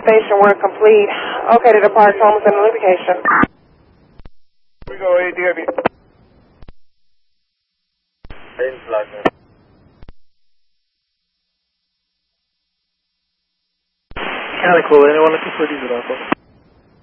station were complete. Okay, to depart Thomas and lubrication. We go ADW. Mechanical, anyone looking for diesel alcohol?